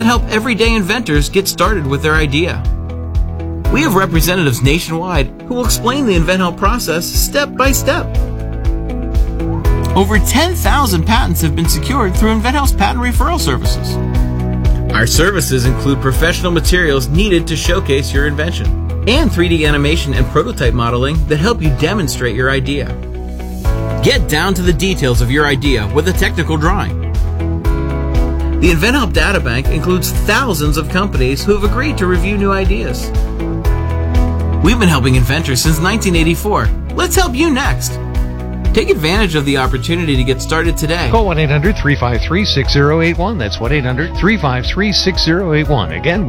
help everyday inventors get started with their idea. We have representatives nationwide who will explain the InventHelp process step by step. Over 10,000 patents have been secured through InventHelp's patent referral services. Our services include professional materials needed to showcase your invention, and 3D animation and prototype modeling that help you demonstrate your idea. Get down to the details of your idea with a technical drawing. The InventHelp Databank includes thousands of companies who have agreed to review new ideas. We've been helping inventors since 1984. Let's help you next. Take advantage of the opportunity to get started today. Call 1-800-353-6081. That's 1-800-353-6081. Again,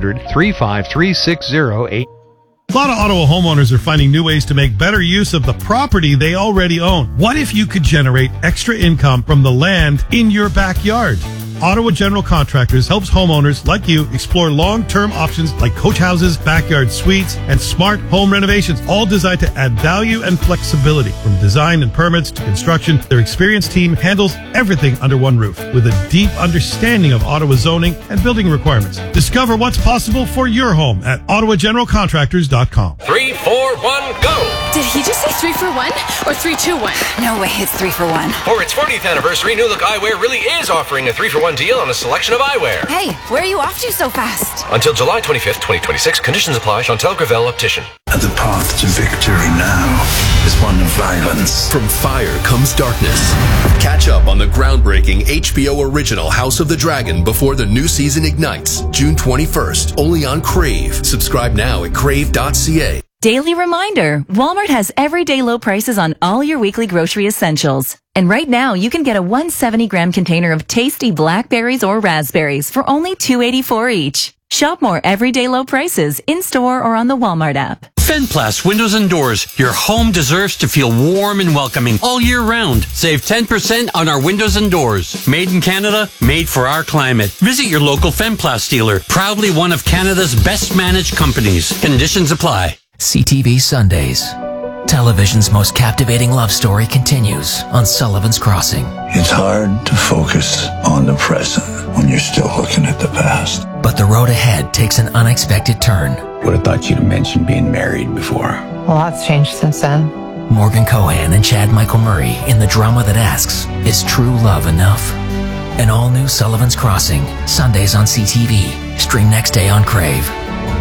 1-800-353-6081. A lot of Ottawa homeowners are finding new ways to make better use of the property they already own. What if you could generate extra income from the land in your backyard? Ottawa General Contractors helps homeowners like you explore long-term options like coach houses, backyard suites, and smart home renovations, all designed to add value and flexibility. From design and permits to construction, their experienced team handles everything under one roof with a deep understanding of Ottawa zoning and building requirements. Discover what's possible for your home at ottawageneralcontractors.com. 3, 4, 1, go! Did he just say 3 for 1 or 3, 2, 1? No way, it's 3 for 1. For its 40th anniversary, New Look Eyewear really is offering a 3 for 1 deal on a selection of eyewear. Hey, where are you off to so fast? Until July 25th, 2026. Conditions apply. Chantal Gravel Optician. The path to victory now is one of violence. From fire comes darkness. Catch up on the groundbreaking HBO original House of the Dragon before the new season ignites, June 21st, only on Crave. Subscribe now at crave.ca. Daily reminder, Walmart has everyday low prices on all your weekly grocery essentials. And right now, you can get a 170-gram container of tasty blackberries or raspberries for only $2.84 each. Shop more everyday low prices in-store or on the Walmart app. Fenplast Windows and Doors. Your home deserves to feel warm and welcoming all year round. Save 10% on our windows and doors. Made in Canada, made for our climate. Visit your local Fenplast dealer. Proudly one of Canada's best managed companies. Conditions apply. CTV Sundays. Television's most captivating love story continues on Sullivan's Crossing. It's hard to focus on the present when you're still looking at the past. But the road ahead takes an unexpected turn. Would have thought you'd have mentioned being married before. A lot's changed since then. Morgan Cohan and Chad Michael Murray in the drama that asks, is true love enough? An all-new Sullivan's Crossing, Sundays on CTV. Stream next day on Crave.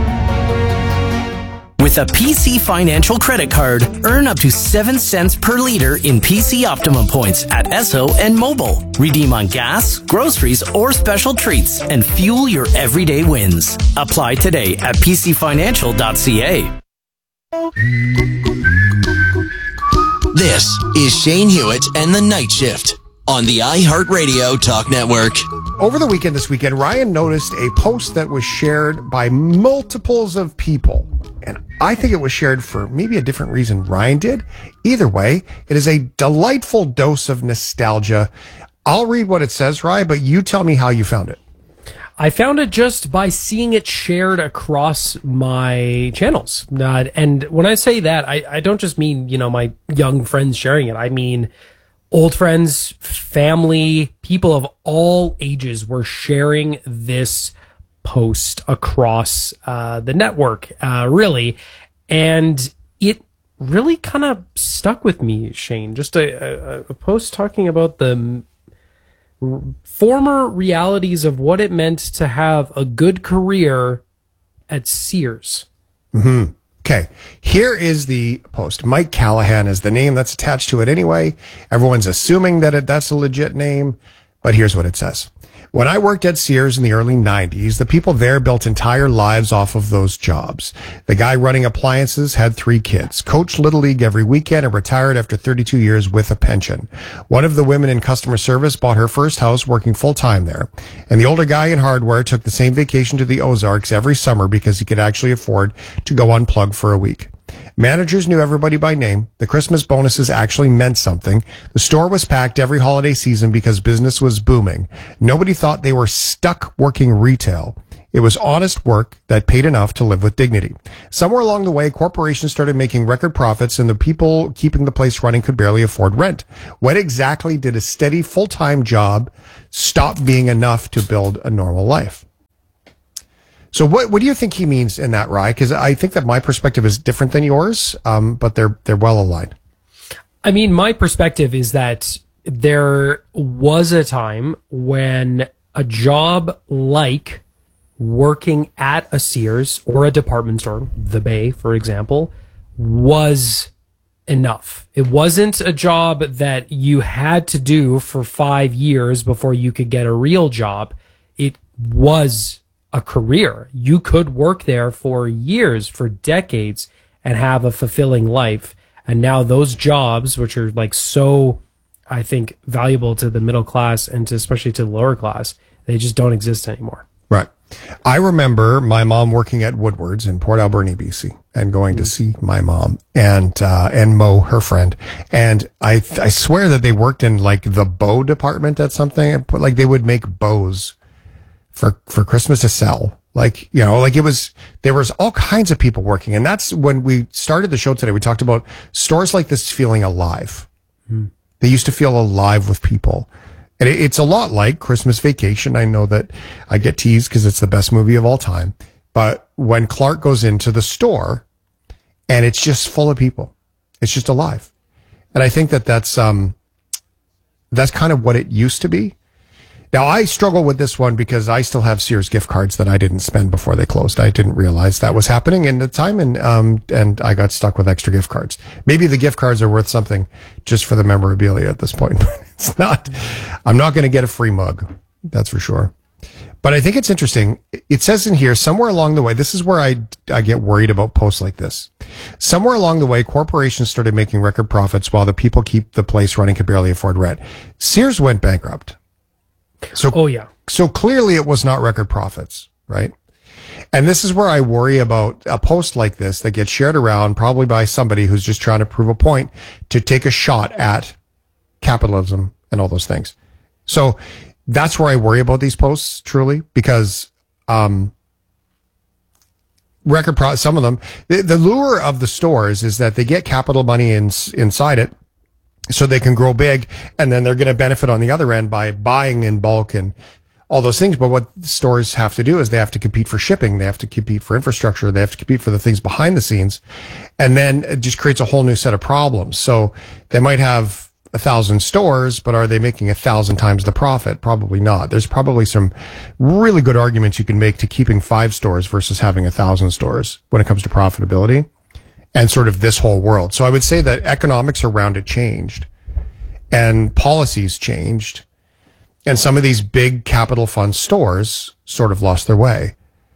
With a PC Financial credit card, earn up to 7 cents per liter in PC Optimum points at Esso and Mobile. Redeem on gas, groceries, or special treats and fuel your everyday wins. Apply today at pcfinancial.ca. This is Shane Hewitt and the Night Shift on the iHeartRadio Talk Network. Over the weekend, this weekend, Ryan noticed a post that was shared by multiples of people. And I think it was shared for maybe a different reason Ryan did. Either way, it is a delightful dose of nostalgia. I'll read what it says, Ryan, but you tell me how you found it. I found it just by seeing it shared across my channels. And when I say that, I don't just mean, my young friends sharing it. I mean old friends, family, people of all ages were sharing this post across the network, really. And it really kind of stuck with me, Shane. Just a post talking about the former realities of what it meant to have a good career at Sears. Mm-hmm. Okay, here is the post. Mike Callahan is the name that's attached to it anyway. Everyone's assuming that that's a legit name, but here's what it says. When I worked at Sears in the early 90s, the people there built entire lives off of those jobs. The guy running appliances had 3 kids, coached Little League every weekend, and retired after 32 years with a pension. One of the women in customer service bought her first house working full-time there. And the older guy in hardware took the same vacation to the Ozarks every summer because he could actually afford to go unplugged for a week. Managers knew everybody by name. The Christmas bonuses actually meant something. The store was packed every holiday season because business was booming. Nobody thought they were stuck working retail. It was honest work that paid enough to live with dignity. Somewhere along the way, corporations started making record profits and the people keeping the place running could barely afford rent. When exactly did a steady full-time job stop being enough to build a normal life? So what do you think he means in that, Rye? Because I think that my perspective is different than yours, but they're well aligned. I mean, my perspective is that there was a time when a job like working at a Sears or a department store, the Bay, for example, was enough. It wasn't a job that you had to do for 5 years before you could get a real job. It was a career. You could work there for years, for decades, and have a fulfilling life. And now those jobs, which are like so, I think, valuable to the middle class and especially to the lower class, they just don't exist anymore. Right. I remember my mom working at Woodward's in Port Alberni, BC, and going to see my mom and Mo, her friend. And I swear that they worked in like the bow department at something. Like they would make bows for Christmas to sell. Like, you know, like there was all kinds of people working. And that's when we started the show today. We talked about stores like this feeling alive. They used to feel alive with people. And it's a lot like Christmas Vacation. I know that I get teased because it's the best movie of all time. But when Clark goes into the store and it's just full of people, it's just alive. And I think that that's kind of what it used to be. Now, I struggle with this one because I still have Sears gift cards that I didn't spend before they closed. I didn't realize that was happening in the time, and I got stuck with extra gift cards. Maybe the gift cards are worth something just for the memorabilia at this point. It's not. I'm not going to get a free mug. That's for sure. But I think it's interesting. It says in here, somewhere along the way, this is where I get worried about posts like this. Somewhere along the way, corporations started making record profits while the people keep the place running could barely afford rent. Sears went bankrupt. So, So clearly it was not record profits, right? And this is where I worry about a post like this that gets shared around probably by somebody who's just trying to prove a point to take a shot at capitalism and all those things. So that's where I worry about these posts truly, because, some of them, the lure of the stores is that they get capital money inside it, so they can grow big, and then they're going to benefit on the other end by buying in bulk and all those things. But what stores have to do is they have to compete for shipping. They have to compete for infrastructure. They have to compete for the things behind the scenes. And then it just creates a whole new set of problems. So they might have 1,000 stores, but are they making 1,000 times the profit? Probably not. There's probably some really good arguments you can make to keeping 5 stores versus having 1,000 stores when it comes to profitability. And sort of this whole world. So I would say that economics around it changed and policies changed. And some of these big capital fund stores sort of lost their way.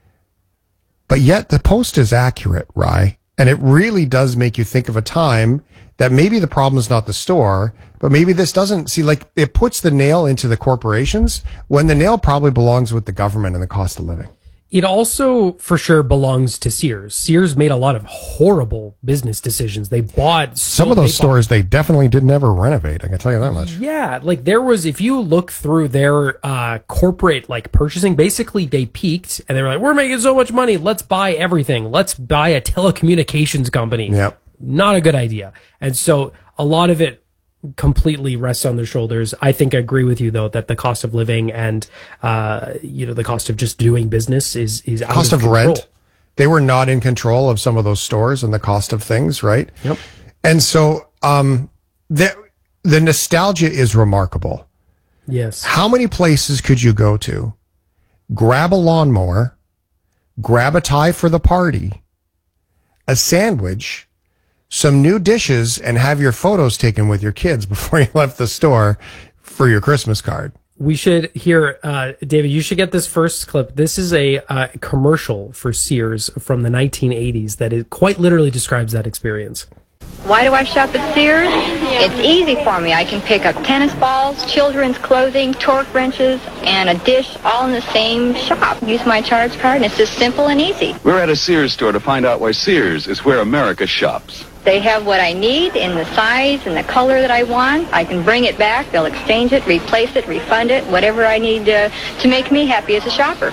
But yet the post is accurate, Rye. And it really does make you think of a time that maybe the problem is not the store, but maybe this doesn't see, like, it puts the nail into the corporations when the nail probably belongs with the government and the cost of living. It also, for sure, belongs to Sears. Sears made a lot of horrible business decisions. They bought... Some of those stores, they definitely didn't ever renovate. I can tell you that much. Yeah, like there was, if you look through their corporate like purchasing, basically they peaked and they were like, we're making so much money, let's buy everything. Let's buy a telecommunications company. Yep. Not a good idea. And so a lot of it completely rests on their shoulders. I think I agree with you though that the cost of living and the cost of just doing business is out cost of rent. They were not in control of some of those stores and the cost of things, right? Yep. And so the nostalgia is remarkable. Yes. How many places could you go to, grab a lawnmower, grab a tie for the party, a sandwich, some new dishes, and have your photos taken with your kids before you left the store for your Christmas card? We should hear, David, you should get this first clip. This is a commercial for Sears from the 1980s that it quite literally describes that experience. Why do I shop at Sears? It's easy for me. I can pick up tennis balls, children's clothing, torque wrenches, and a dish all in the same shop. Use my charge card, and it's just simple and easy. We're at a Sears store to find out why Sears is where America shops. They have what I need in the size and the color that I want. I can bring it back. They'll exchange it, replace it, refund it, whatever I need to make me happy as a shopper.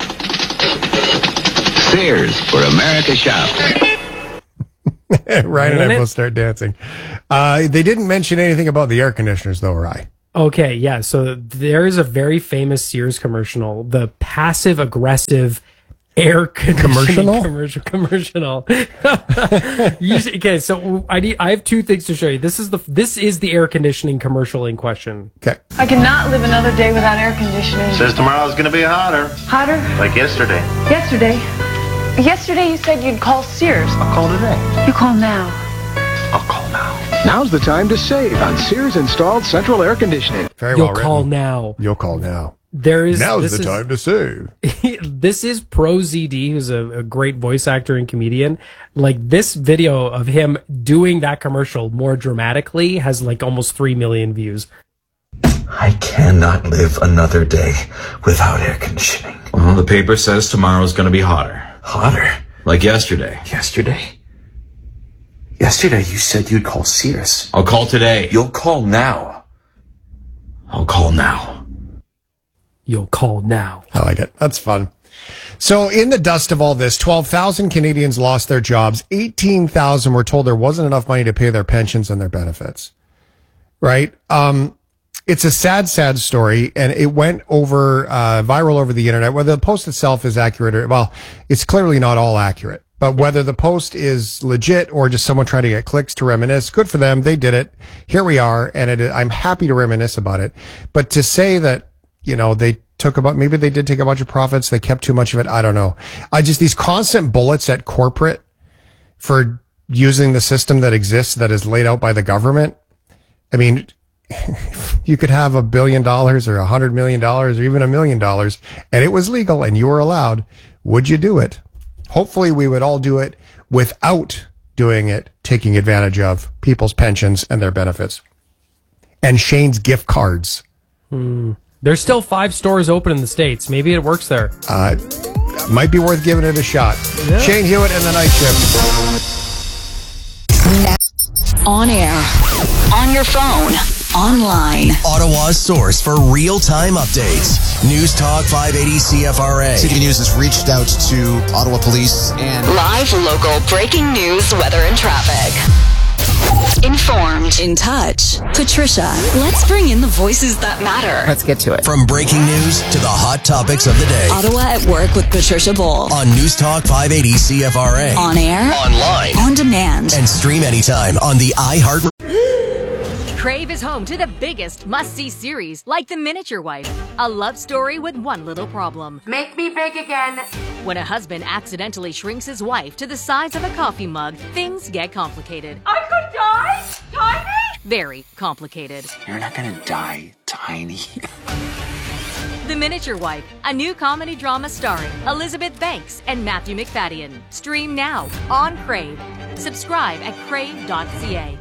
Sears, where America shops. Ryan and I both start dancing. They didn't mention anything about the air conditioners, though, Ryan. Okay, yeah. So there is a very famous Sears commercial, the passive-aggressive air conditioning commercial. Okay, so I have two things to show you. This is the air conditioning commercial in question. Okay. I cannot live another day without air conditioning. Says tomorrow's going to be hotter. Hotter? Like yesterday. Yesterday you said you'd call Sears. I'll call today. You call now. I'll call now. Now's the time to save on Sears installed central air conditioning. Very You'll well call written. now. You'll call now. Now's the time to save. This is Pro ZD, who's a great voice actor and comedian. Like, this video of him doing that commercial more dramatically has like almost 3 million views. I cannot live another day without air conditioning. Well, the paper says tomorrow's going to be hotter. Hotter? Like yesterday. Yesterday you said you'd call Sears. I'll call today. You'll call now. I'll call now. You'll call now. I like it. That's fun. So in the dust of all this, 12,000 Canadians lost their jobs. 18,000 were told there wasn't enough money to pay their pensions and their benefits. Right? It's a sad, sad story, and it went viral over the internet. Whether the post itself is accurate it's clearly not all accurate. But whether the post is legit or just someone trying to get clicks to reminisce, good for them. They did it. Here we are, and I'm happy to reminisce about it. But to say that, maybe they did take a bunch of profits, they kept too much of it, I don't know. These constant bullets at corporate for using the system that exists that is laid out by the government. I mean, you could have $1 billion or $100 million or even $1 million, and it was legal and you were allowed. Would you do it? Hopefully we would all do it without doing it, taking advantage of people's pensions and their benefits. And Shane's gift cards. There's still 5 stores open in the States. Maybe it works there. Might be worth giving it a shot. Yeah. Shane Hewitt and the Night Shift. On air, on your phone, online. Ottawa's source for real-time updates. News Talk 580 CFRA. CTV News has reached out to Ottawa Police and... Live, local, breaking news, weather and traffic. Informed. In touch. Patricia, let's bring in the voices that matter. Let's get to it. From breaking news to the hot topics of the day. Ottawa at Work with Patricia Bull. On News Talk 580 CFRA. On air. Online. On demand. And stream anytime on the iHeart. Crave is home to the biggest must-see series, like The Miniature Wife, a love story with one little problem. Make me big again. When a husband accidentally shrinks his wife to the size of a coffee mug, things get complicated. I could die? Tiny? Very complicated. You're not gonna die tiny. The Miniature Wife, a new comedy drama starring Elizabeth Banks and Matthew McFadden. Stream now on Crave. Subscribe at crave.ca.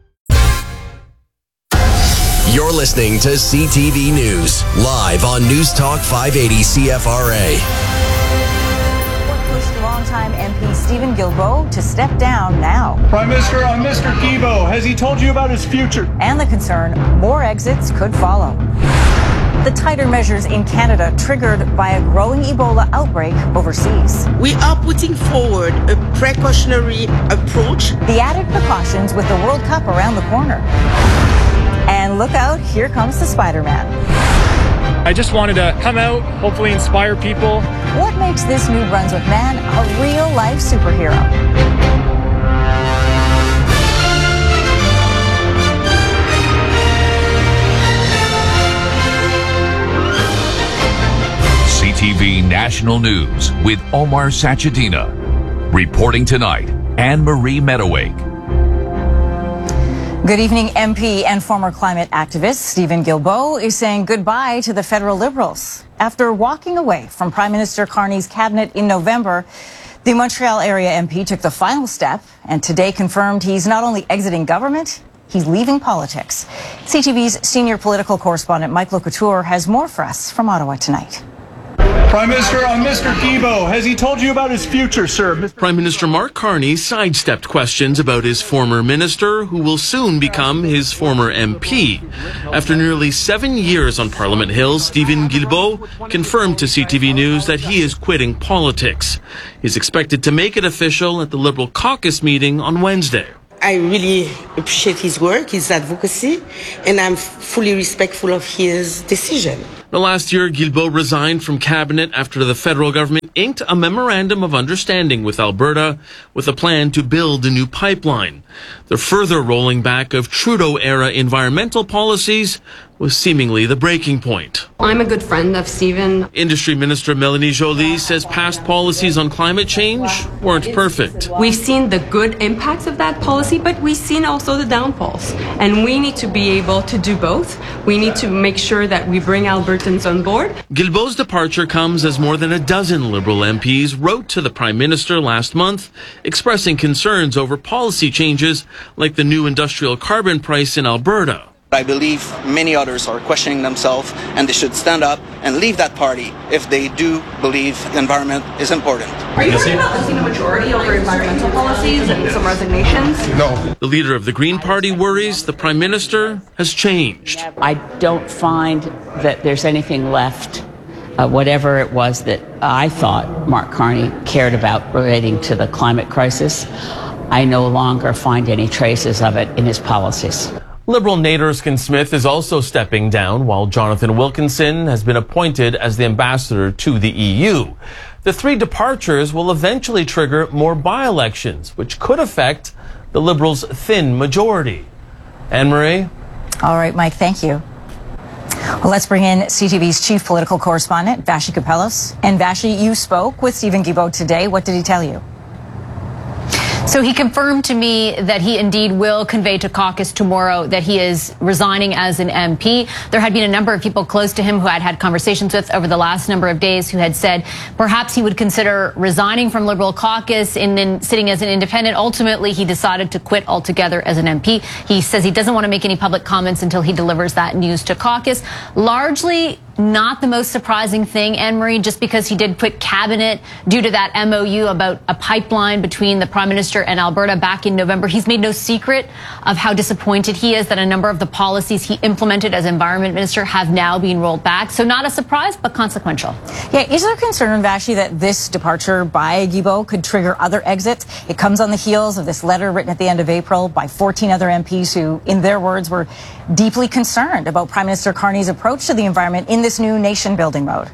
You're listening to CTV News, live on News Talk 580 CFRA. What pushed longtime MP Stephen Guilbeault to step down now? Prime Minister, Mr. Guilbeault, has he told you about his future? And the concern more exits could follow. The tighter measures in Canada triggered by a growing Ebola outbreak overseas. We are putting forward a precautionary approach. The added precautions with the World Cup around the corner. And look out, here comes the Spider-Man. I just wanted to come out, hopefully inspire people. What makes this New Brunswick man a real-life superhero? CTV National News with Omar Sachedina. Reporting tonight, Anne-Marie Meadowake. Good evening. MP and former climate activist Stephen Guilbeault is saying goodbye to the federal Liberals. After walking away from Prime Minister Carney's cabinet in November, the Montreal area MP took the final step and today confirmed he's not only exiting government, he's leaving politics. CTV's senior political correspondent Mike Locouture has more for us from Ottawa tonight. Prime Minister, Mr. Guilbeault, has he told you about his future, sir? Prime Minister Mark Carney sidestepped questions about his former minister, who will soon become his former MP. After nearly 7 years on Parliament Hill, Stephen Guilbeault confirmed to CTV News that he is quitting politics. He's expected to make it official at the Liberal caucus meeting on Wednesday. I really appreciate his work, his advocacy, and I'm fully respectful of his decision. Last year, Guilbeault resigned from cabinet after the federal government inked a memorandum of understanding with Alberta with a plan to build a new pipeline. The further rolling back of Trudeau-era environmental policies was seemingly the breaking point. I'm a good friend of Stephen. Industry Minister Melanie Joly says past policies on climate change weren't perfect. We've seen the good impacts of that policy, but we've seen also the downfalls. And we need to be able to do both. We need to make sure that we bring Albertans on board. Guilbeault's departure comes as more than a dozen Liberal MPs wrote to the Prime Minister last month expressing concerns over policy changes like the new industrial carbon price in Alberta. I believe many others are questioning themselves, and they should stand up and leave that party if they do believe the environment is important. Are you talking about losing a majority over environmental policies and some resignations? No. The leader of the Green Party worries the Prime Minister has changed. I don't find that there's anything left, whatever it was that I thought Mark Carney cared about relating to the climate crisis. I no longer find any traces of it in his policies. Liberal Nate Erskine-Smith is also stepping down, while Jonathan Wilkinson has been appointed as the ambassador to the EU. The three departures will eventually trigger more by-elections, which could affect the Liberals' thin majority. Anne-Marie? All right, Mike, thank you. Well, let's bring in CTV's chief political correspondent, Vassy Kapelos. And Vassy, you spoke with Steven Guilbeault today. What did he tell you? So he confirmed to me that he indeed will convey to caucus tomorrow that he is resigning as an MP. There had been a number of people close to him who I'd had conversations with over the last number of days who had said perhaps he would consider resigning from Liberal caucus and then sitting as an independent. Ultimately, he decided to quit altogether as an MP. He says he doesn't want to make any public comments until he delivers that news to caucus. Largely not the most surprising thing, Anne-Marie, just because he did quit cabinet due to that MOU about a pipeline between the Prime Minister and Alberta back in November. He's made no secret of how disappointed he is that a number of the policies he implemented as Environment Minister have now been rolled back. So not a surprise, but consequential. Yeah, is there concern, Vassy, that this departure by Guilbeault could trigger other exits? It comes on the heels of this letter written at the end of April by 14 other MPs who, in their words, were deeply concerned about Prime Minister Carney's approach to the environment in this new nation-building mode.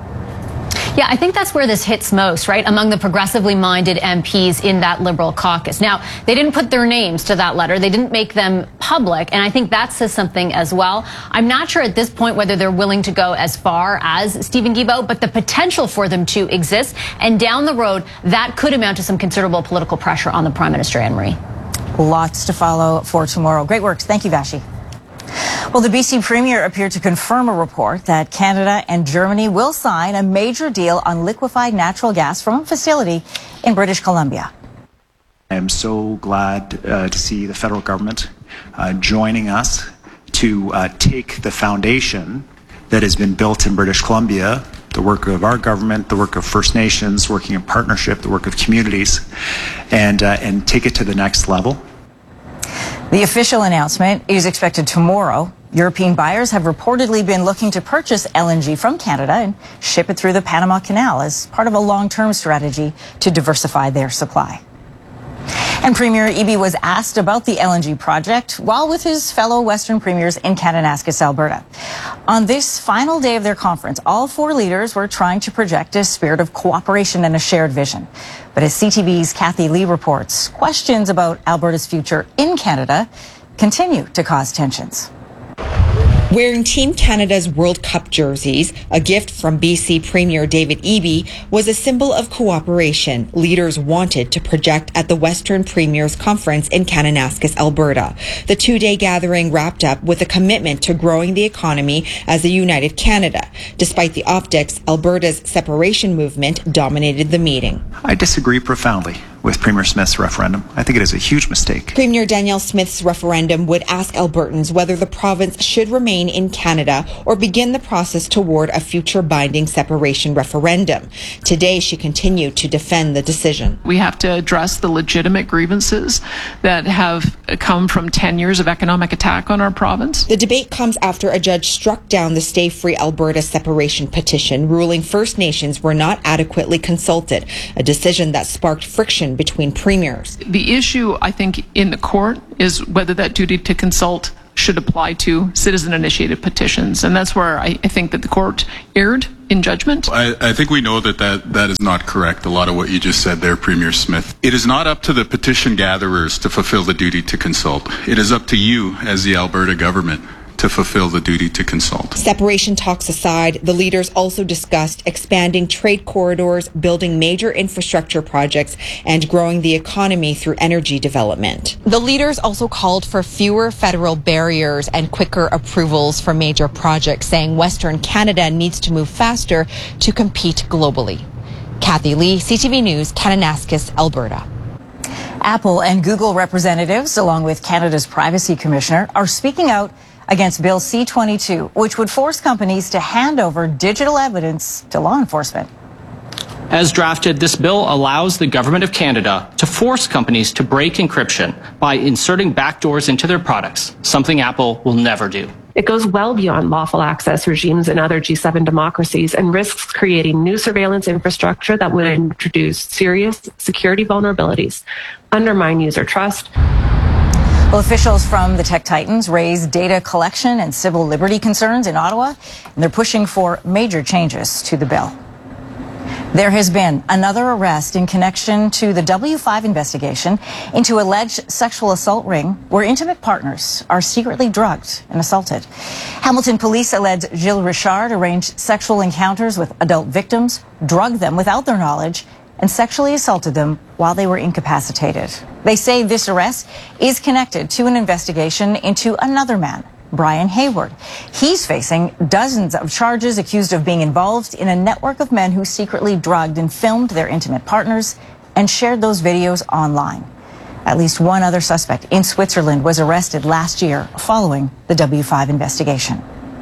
Yeah, I think that's where this hits most, right? Among the progressively minded MPs in that Liberal caucus. Now, they didn't put their names to that letter. They didn't make them public. And I think that says something as well. I'm not sure at this point whether they're willing to go as far as Steven Guilbeault, but the potential for them to exist. And down the road, that could amount to some considerable political pressure on the Prime Minister, Anne-Marie. Lots to follow for tomorrow. Great work. Thank you, Vassy. Well, the BC Premier appeared to confirm a report that Canada and Germany will sign a major deal on liquefied natural gas from a facility in British Columbia. I am so glad to see the federal government joining us to take the foundation that has been built in British Columbia, the work of our government, the work of First Nations, working in partnership, the work of communities, and take it to the next level. The official announcement is expected tomorrow. European buyers have reportedly been looking to purchase LNG from Canada and ship it through the Panama Canal as part of a long-term strategy to diversify their supply. And Premier Eby was asked about the LNG project while with his fellow Western premiers in Kananaskis, Alberta. On this final day of their conference, all four leaders were trying to project a spirit of cooperation and a shared vision. But as CTV's Kathy Lee reports, questions about Alberta's future in Canada continue to cause tensions. Wearing Team Canada's World Cup jerseys, a gift from BC Premier David Eby, was a symbol of cooperation leaders wanted to project at the Western Premiers Conference in Kananaskis, Alberta. The two-day gathering wrapped up with a commitment to growing the economy as a united Canada. Despite the optics, Alberta's separation movement dominated the meeting. I disagree profoundly with Premier Smith's referendum. I think it is a huge mistake. Premier Danielle Smith's referendum would ask Albertans whether the province should remain in Canada or begin the process toward a future binding separation referendum. Today, she continued to defend the decision. We have to address the legitimate grievances that have come from 10 years of economic attack on our province. The debate comes after a judge struck down the Stay Free Alberta separation petition, ruling First Nations were not adequately consulted, a decision that sparked friction between premiers. The issue, I think, in the court is whether that duty to consult should apply to citizen-initiated petitions. And that's where I think that the court erred in judgment. I think we know that is not correct, a lot of what you just said there, Premier Smith. It is not up to the petition gatherers to fulfill the duty to consult. It is up to you as the Alberta government to fulfill the duty to consult. Separation talks aside, the leaders also discussed expanding trade corridors, building major infrastructure projects, and growing the economy through energy development. The leaders also called for fewer federal barriers and quicker approvals for major projects, saying Western Canada needs to move faster to compete globally. Kathy Lee, CTV News, Kananaskis, Alberta. Apple and Google representatives, along with Canada's Privacy Commissioner, are speaking out against Bill C-22, which would force companies to hand over digital evidence to law enforcement. As drafted, this bill allows the Government of Canada to force companies to break encryption by inserting backdoors into their products, something Apple will never do. It goes well beyond lawful access regimes in other G7 democracies and risks creating new surveillance infrastructure that would introduce serious security vulnerabilities, undermine user trust. Well, officials from the tech titans raised data collection and civil liberty concerns in Ottawa, and they're pushing for major changes to the bill. There has been another arrest in connection to the W5 investigation into alleged sexual assault ring where intimate partners are secretly drugged and assaulted. Hamilton police allege Gilles Richard arranged sexual encounters with adult victims, drugged them without their knowledge, and sexually assaulted them while they were incapacitated. They say this arrest is connected to an investigation into another man, Brian Hayward. He's facing dozens of charges, accused of being involved in a network of men who secretly drugged and filmed their intimate partners and shared those videos online. At least one other suspect in Switzerland was arrested last year following the W5 investigation.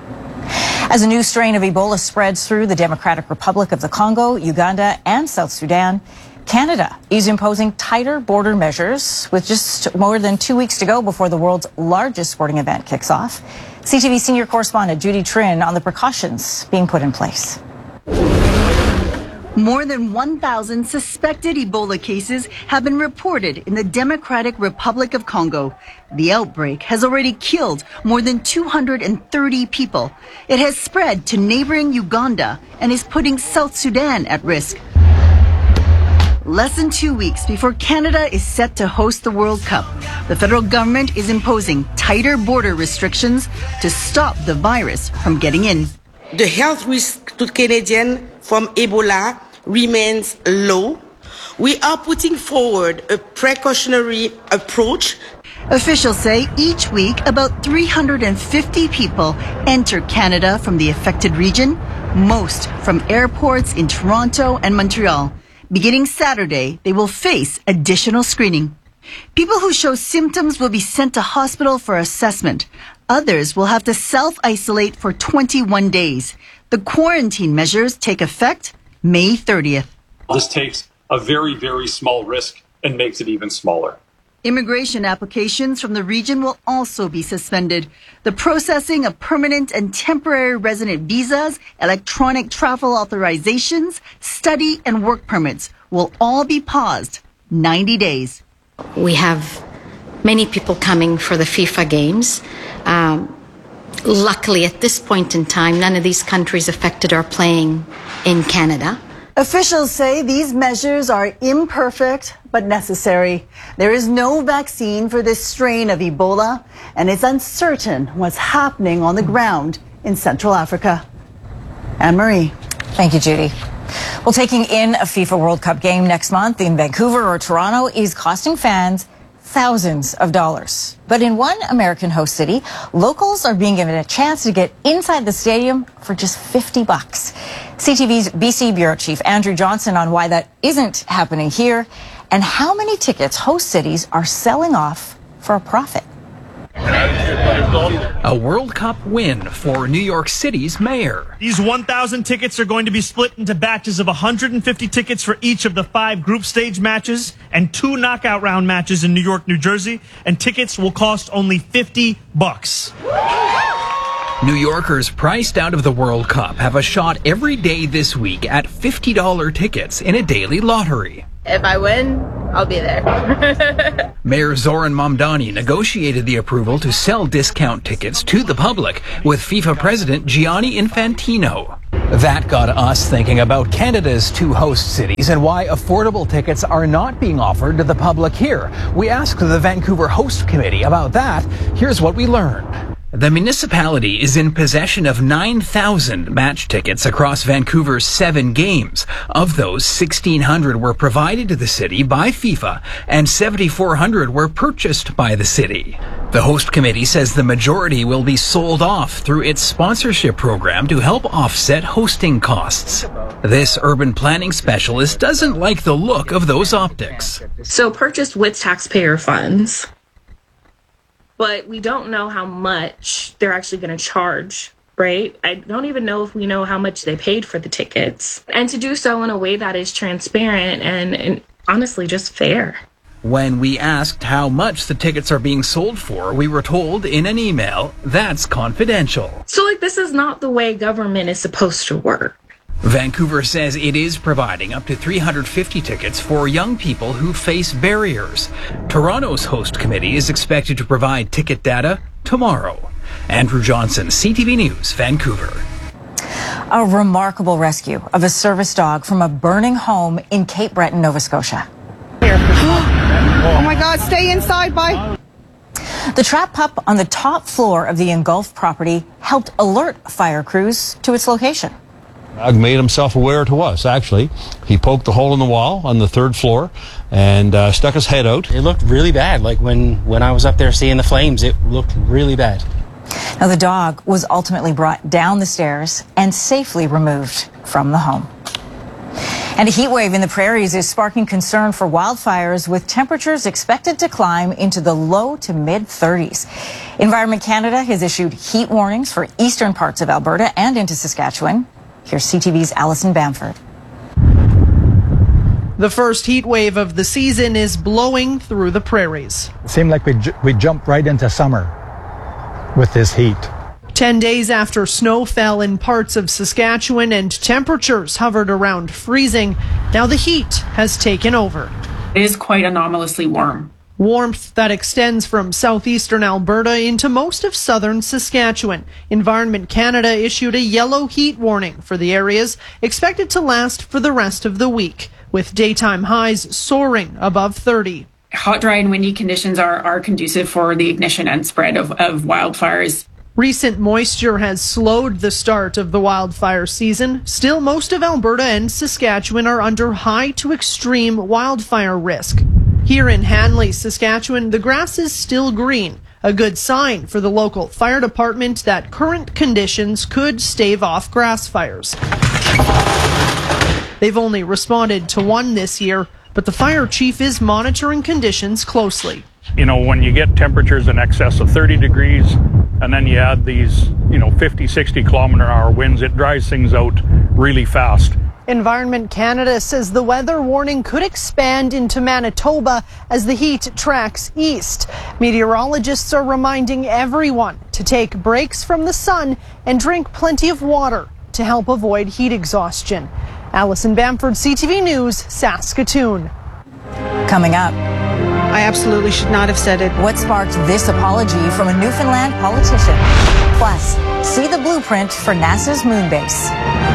As a new strain of Ebola spreads through the Democratic Republic of the Congo, Uganda, and South Sudan, Canada is imposing tighter border measures with just more than 2 weeks to go before the world's largest sporting event kicks off. CTV senior correspondent Judy Trin on the precautions being put in place. More than 1,000 suspected Ebola cases have been reported in the Democratic Republic of Congo. The outbreak has already killed more than 230 people. It has spread to neighboring Uganda and is putting South Sudan at risk. Less than 2 weeks before Canada is set to host the World Cup, the federal government is imposing tighter border restrictions to stop the virus from getting in. The health risk to Canadians from Ebola remains low. We are putting forward a precautionary approach. Officials say each week about 350 people enter Canada from the affected region, most from airports in Toronto and Montreal. Beginning Saturday, they will face additional screening. People who show symptoms will be sent to hospital for assessment. Others will have to self-isolate for 21 days. The quarantine measures take effect May 30th. This takes a very, very small risk and makes it even smaller. Immigration applications from the region will also be suspended. The processing of permanent and temporary resident visas, electronic travel authorizations, study and work permits will all be paused 90 days. We have many people coming for the FIFA games. Luckily, at this point in time, none of these countries affected are playing in Canada. Officials say these measures are imperfect but necessary. There is no vaccine for this strain of Ebola, and it's uncertain what's happening on the ground in Central Africa. Anne-Marie. Thank you, Judy. Well, taking in a FIFA World Cup game next month in Vancouver or Toronto is costing fans thousands of dollars. But in one American host city, locals are being given a chance to get inside the stadium for just $50. CTV's BC Bureau Chief Andrew Johnson on why that isn't happening here and how many tickets host cities are selling off for a profit. A World Cup win for New York City's mayor. These 1,000 tickets are going to be split into batches of 150 tickets for each of the 5 group stage matches and 2 knockout round matches in New York, New Jersey, and tickets will cost only $50. New Yorkers priced out of the World Cup have a shot every day this week at $50 tickets in a daily lottery. If I win, I'll be there. Mayor Zoran Mamdani negotiated the approval to sell discount tickets to the public with FIFA President Gianni Infantino. That got us thinking about Canada's 2 host cities and why affordable tickets are not being offered to the public here. We asked the Vancouver Host Committee about that. Here's what we learned. The municipality is in possession of 9,000 match tickets across Vancouver's 7 games. Of those, 1,600 were provided to the city by FIFA and 7,400 were purchased by the city. The host committee says the majority will be sold off through its sponsorship program to help offset hosting costs. This urban planning specialist doesn't like the look of those optics. So purchased with taxpayer funds, but we don't know how much they're actually going to charge, right? I don't even know if we know how much they paid for the tickets. And to do so in a way that is transparent and honestly just fair. When we asked how much the tickets are being sold for, we were told in an email that's confidential. So this is not the way government is supposed to work. Vancouver says it is providing up to 350 tickets for young people who face barriers. Toronto's host committee is expected to provide ticket data tomorrow. Andrew Johnson, CTV News, Vancouver. A remarkable rescue of a service dog from a burning home in Cape Breton, Nova Scotia. Oh my God, stay inside, bye. The trap pup on the top floor of the engulfed property helped alert fire crews to its location. Doug made himself aware to us, actually. He poked a hole in the wall on the 3rd floor and stuck his head out. It looked really bad. Like when I was up there seeing the flames, it looked really bad. Now, the dog was ultimately brought down the stairs and safely removed from the home. And a heat wave in the prairies is sparking concern for wildfires, with temperatures expected to climb into the low to mid-30s. Environment Canada has issued heat warnings for eastern parts of Alberta and into Saskatchewan. Here's CTV's Alison Bamford. The first heat wave of the season is blowing through the prairies. It seemed like we jumped right into summer with this heat. 10 days after snow fell in parts of Saskatchewan and temperatures hovered around freezing, now the heat has taken over. It is quite anomalously warm. Warmth that extends from southeastern Alberta into most of southern Saskatchewan. Environment Canada issued a yellow heat warning for the areas, expected to last for the rest of the week, with daytime highs soaring above 30. Hot, dry, and windy conditions are conducive for the ignition and spread of wildfires. Recent moisture has slowed the start of the wildfire season. Still, most of Alberta and Saskatchewan are under high to extreme wildfire risk. Here in Hanley, Saskatchewan, the grass is still green, a good sign for the local fire department that current conditions could stave off grass fires. They've only responded to one this year, but the fire chief is monitoring conditions closely. You know, when you get temperatures in excess of 30 degrees and then you add these, 50, 60 kilometer-hour winds, it dries things out really fast. Environment Canada says the weather warning could expand into Manitoba as the heat tracks east. Meteorologists are reminding everyone to take breaks from the sun and drink plenty of water to help avoid heat exhaustion. Alison Bamford, CTV News, Saskatoon. Coming up, I absolutely should not have said it. What sparked this apology from a Newfoundland politician? Plus, see the blueprint for NASA's moon base.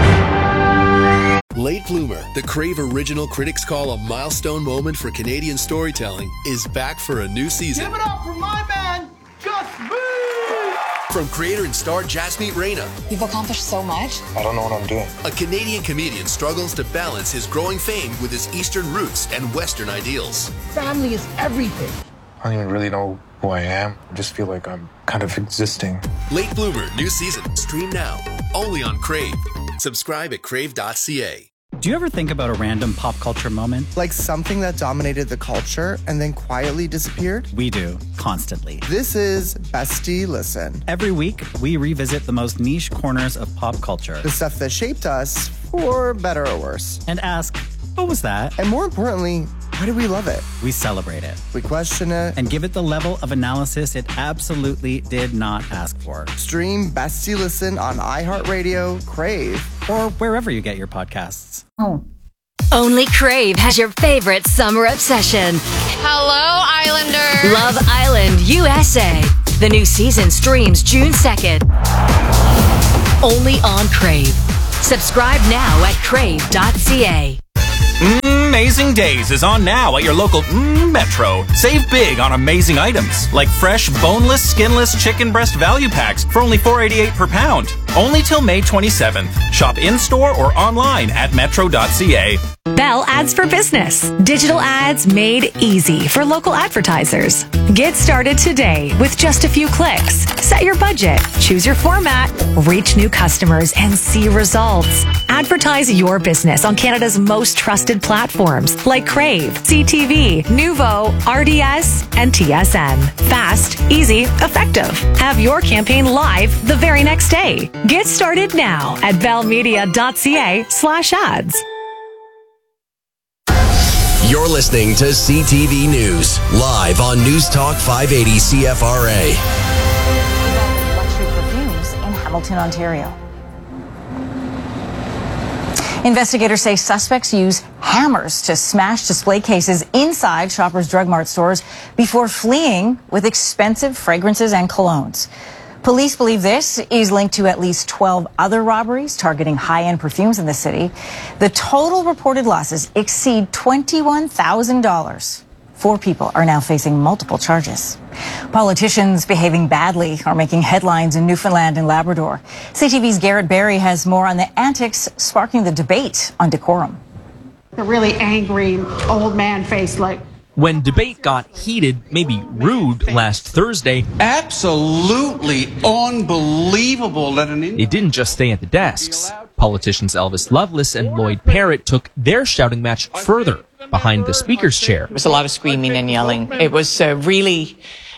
Late Bloomer, the Crave original critics call a milestone moment for Canadian storytelling, is back for a new season. Give it up for my man, Just Me! From creator and star Jasmeet Reina. You've accomplished so much. I don't know what I'm doing. A Canadian comedian struggles to balance his growing fame with his Eastern roots and Western ideals. Family is everything. I don't even really know who I am. I just feel like I'm kind of existing. Late Bloomer, new season. Stream now. Only on Crave. Subscribe at crave.ca. Do you ever think about a random pop culture moment? Like something that dominated the culture and then quietly disappeared? We do, constantly. This is Bestie Listen. Every week, we revisit the most niche corners of pop culture. The stuff that shaped us, for better or worse. And ask, what was that? And more importantly, why do we love it? We celebrate it. We question it. And give it the level of analysis it absolutely did not ask for. Stream Bestie Listen on iHeartRadio, Crave, or wherever you get your podcasts. Oh. Only Crave has your favorite summer obsession. Hello, Islanders. Love Island USA. The new season streams June 2nd. Only on Crave. Subscribe now at crave.ca. Amazing Days is on now at your local Metro. Save big on amazing items like fresh, boneless, skinless chicken breast value packs for only $4.88 per pound. Only till May 27th. Shop in-store or online at metro.ca. Bell Ads for Business. Digital ads made easy for local advertisers. Get started today with just a few clicks. Set your budget, choose your format, reach new customers, and see results. Advertise your business on Canada's most trusted platforms like Crave, CTV, Nuvo, RDS, and TSN. Fast, easy, effective. Have your campaign live the very next day. Get started now at bellmedia.ca/ads. You're listening to CTV News, live on News Talk 580 CFRA. Luxury perfumes in Hamilton, Ontario. Investigators say suspects use hammers to smash display cases inside Shoppers Drug Mart stores before fleeing with expensive fragrances and colognes. Police believe this is linked to at least 12 other robberies targeting high-end perfumes in the city. The total reported losses exceed $21,000. 4 people are now facing multiple charges. Politicians behaving badly are making headlines in Newfoundland and Labrador. CTV's Garrett Barry has more on the antics sparking the debate on decorum. A really angry old man face like. When debate got heated, maybe rude, last Thursday, absolutely unbelievable that it didn't just stay at the desks. Politicians Elvis Loveless and Lloyd Parrott took their shouting match further, behind the speaker's chair. There was a lot of screaming and yelling. It was really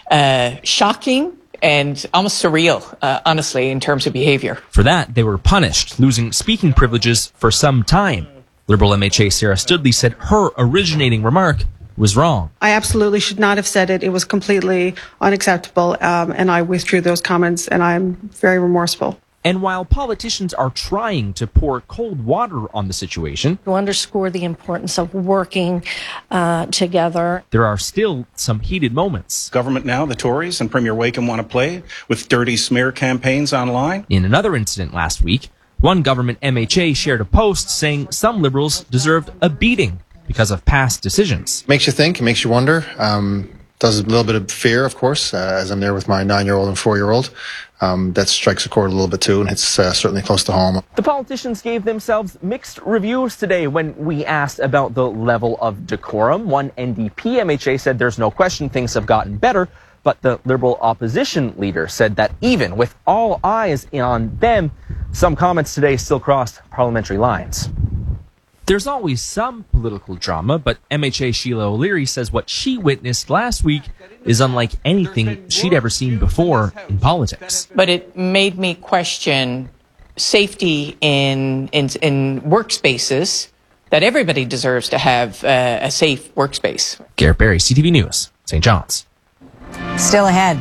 shocking and almost surreal, honestly, in terms of behavior. For that, they were punished, losing speaking privileges for some time. Liberal MHA Sarah Studley said her originating remark was wrong. I absolutely should not have said it. It was completely unacceptable, and I withdrew those comments, and I'm very remorseful. And while politicians are trying to pour cold water on the situation, to underscore the importance of working together, there are still some heated moments. Government now, the Tories and Premier Wakeham want to play with dirty smear campaigns online. In another incident last week, one government MHA shared a post saying some Liberals deserved a beating because of past decisions. Makes you think, makes you wonder. Does a little bit of fear, of course, as I'm there with my 9-year-old and 4-year-old. That strikes a chord a little bit too, and it's certainly close to home. The politicians gave themselves mixed reviews today when we asked about the level of decorum. One NDP MHA said there's no question things have gotten better, but the Liberal opposition leader said that even with all eyes on them, some comments today still crossed parliamentary lines. There's always some political drama, but MHA Sheila O'Leary says what she witnessed last week is unlike anything she'd ever seen before in politics. But it made me question safety in workspaces, that everybody deserves to have a safe workspace. Garrett Barry, CTV News, St. John's. Still ahead.